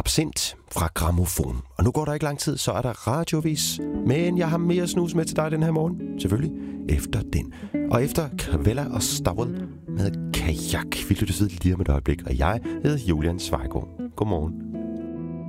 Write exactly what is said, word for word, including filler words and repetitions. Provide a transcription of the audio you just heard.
absint fra Grammofon. Og nu går der ikke lang tid, så er der radiovis. Men jeg har mere snus med til dig den her morgen. Selvfølgelig efter den. Og efter Kvella og Stavl med Kajak. Vi lyttes ved lige om et øjeblik. Og jeg hedder Julian Svejgaard. Godmorgen.